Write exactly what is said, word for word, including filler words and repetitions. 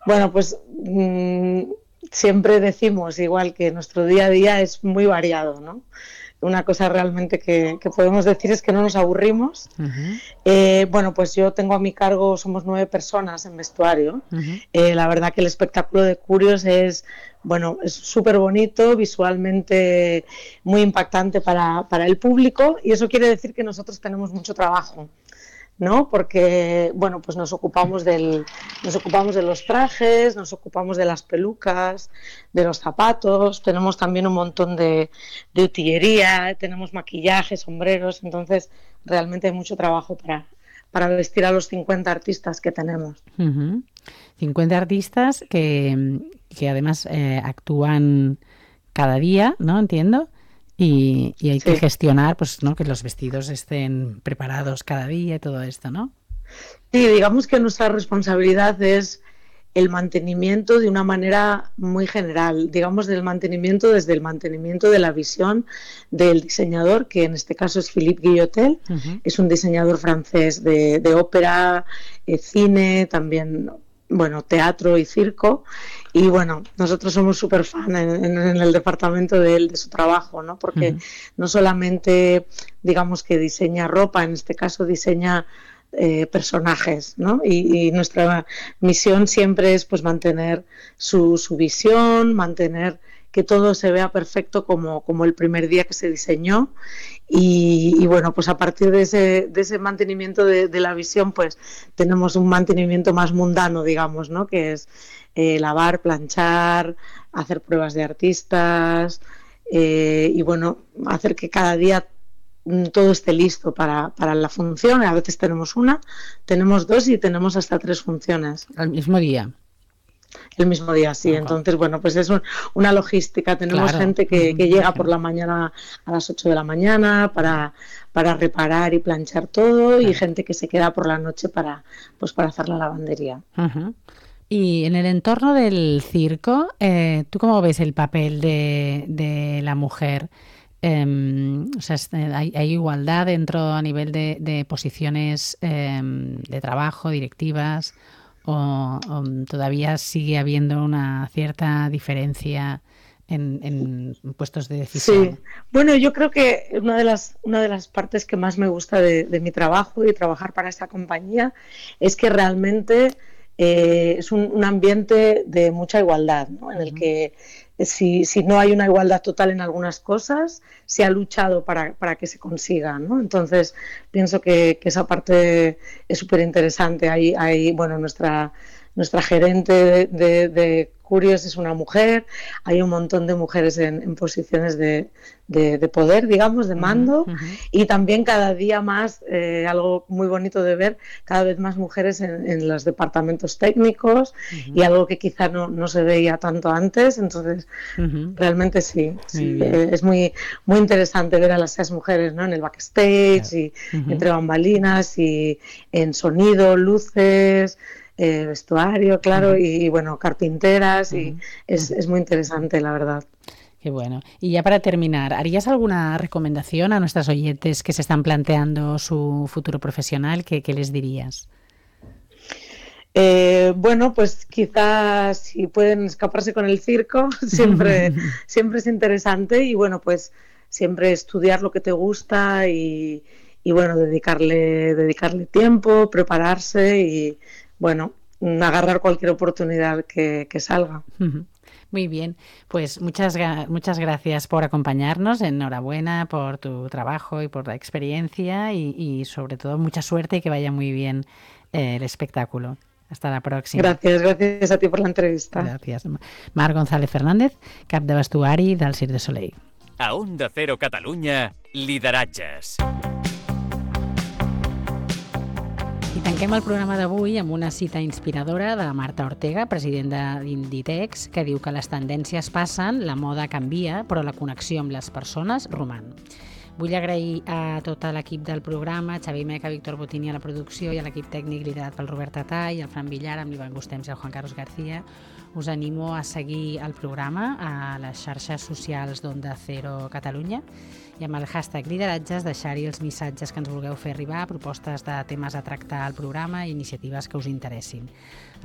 Bueno, pues mmm, siempre decimos igual que nuestro día a día es muy variado, ¿no? Una cosa realmente que, que podemos decir es que no nos aburrimos. Uh-huh. Eh, bueno, pues yo tengo a mi cargo, somos nueve personas en vestuario. Uh-huh. Eh, la verdad que el espectáculo de Curios es, bueno, es súper bonito, visualmente muy impactante para, para el público, y eso quiere decir que nosotros tenemos mucho trabajo, ¿no? Porque, bueno, pues nos ocupamos del, nos ocupamos de los trajes, nos ocupamos de las pelucas, de los zapatos, tenemos también un montón de, de utillería, tenemos maquillaje, sombreros, entonces realmente hay mucho trabajo para, para vestir a los cincuenta artistas que tenemos. Uh-huh. cincuenta artistas que, que además eh, actúan cada día, ¿no? Entiendo. Y, y hay sí. que gestionar, pues, ¿no? Que los vestidos estén preparados cada día y todo esto, ¿no? Sí, digamos que nuestra responsabilidad es el mantenimiento de una manera muy general, digamos del mantenimiento desde el mantenimiento de la visión del diseñador, que en este caso es Philippe Guillotel, uh-huh. Es un diseñador francés de, de ópera, eh, cine, también, bueno, teatro y circo, y bueno, nosotros somos súper fan en, en, en el departamento de él, de su trabajo, ¿no? Porque uh-huh. no solamente, digamos que diseña ropa, en este caso diseña Eh, personajes, ¿no? Y, y nuestra misión siempre es pues mantener su, su visión, mantener que todo se vea perfecto como, como el primer día que se diseñó y, y bueno, pues a partir de ese, de ese mantenimiento de, de la visión pues tenemos un mantenimiento más mundano, digamos, ¿no? Que es eh, lavar, planchar, hacer pruebas de artistas eh, y bueno, hacer que cada día todo esté listo para, para la función. A veces tenemos una, tenemos dos y tenemos hasta tres funciones. ¿Al mismo día? El mismo día, sí. Okay. Entonces, bueno, pues es un, una logística. Tenemos claro. gente que, que llega por la mañana a las ocho de la mañana para, para reparar y planchar todo claro. y gente que se queda por la noche para, pues, para hacer la lavandería. Uh-huh. Y en el entorno del circo, eh, ¿tú cómo ves el papel de, de la mujer? Eh, o sea, hay, hay igualdad dentro a nivel de, de posiciones eh, de trabajo, directivas, o, o todavía sigue habiendo una cierta diferencia en, en puestos de decisión. Sí, bueno, yo creo que una de las, una de las partes que más me gusta de, de mi trabajo y trabajar para esta compañía es que realmente eh, es un, un ambiente de mucha igualdad, ¿no? En el que Si, si no hay una igualdad total en algunas cosas, se ha luchado para, para que se consiga, ¿no? Entonces, pienso que, que esa parte es súper interesante. Hay, hay, bueno, nuestra, nuestra gerente de, de, de Curios es una mujer, hay un montón de mujeres en, en posiciones de, de, de poder, digamos, de mando, uh-huh, uh-huh. y también cada día más, eh, algo muy bonito de ver, cada vez más mujeres en, en los departamentos técnicos, uh-huh. y algo que quizá no, no se veía tanto antes, entonces uh-huh. realmente sí, sí eh, es muy, muy interesante ver a las seis mujeres, ¿no? En el backstage, yeah. y uh-huh. entre bambalinas y en sonido, luces, eh, vestuario, claro, uh-huh. y, y bueno, carpinteras, uh-huh. y es, uh-huh. es muy interesante, la verdad. Qué bueno. Y ya para terminar, ¿harías alguna recomendación a nuestras oyentes que se están planteando su futuro profesional? ¿Qué, qué les dirías? Eh, bueno, pues quizás si pueden escaparse con el circo, siempre, siempre es interesante y bueno, pues siempre estudiar lo que te gusta y, y bueno, dedicarle, dedicarle tiempo, prepararse y bueno, agarrar cualquier oportunidad que, que salga. Muy bien, pues muchas, muchas gracias por acompañarnos, enhorabuena por tu trabajo y por la experiencia y, y sobre todo mucha suerte y que vaya muy bien eh, el espectáculo. Hasta la próxima. Gracias, gracias a ti por la entrevista. Gràcies. Marc González Fernández, cap de vestuari del Cirque du Soleil. A Onda Cero Catalunya, lideratges. I tanquem el programa d'avui amb una cita inspiradora de Marta Ortega, president d'Inditex, que diu que les tendències passen, la moda canvia, però la connexió amb les persones roman. Vull agrair a tot l'equip del programa, Xavi Meca, Víctor Botini a la producció i a l'equip tècnic liderat pel Robert Tatall, el Fran Villar, amb l'Ivan Gustems i el Juan Carlos García. Us animo a seguir el programa a les xarxes socials d'Onda Cero Catalunya i amb el hashtag lideratges deixar-hi els missatges que ens vulgueu fer arribar, propostes de temes a tractar al programa i iniciatives que us interessin.